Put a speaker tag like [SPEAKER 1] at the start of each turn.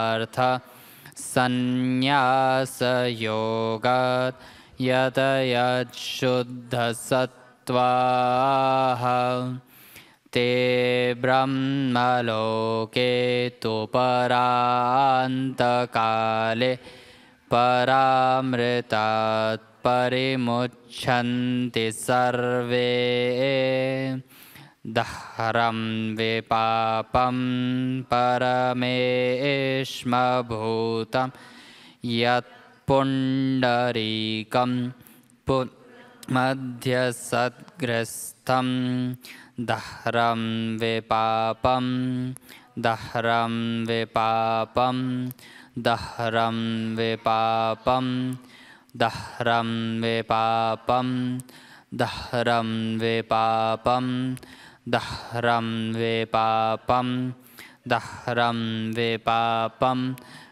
[SPEAKER 1] अर्थ संन्यासयोगात् यत यच्छुद्धसत्त्वाः ते ब्रह्मलोके तु परान्तकाले परामृतात् परिमुच्छन्ति सर्वे दह्रं विपापं परमेष्मभूतं यत्पुण्डरीकं मध्यसद्ग्रस्थं दह्रं विपापं दह्रं विपापं दह्रं विपापं दह्रं विपापं दह्रं विपापं दह्रं विपापं दह्रं विपापं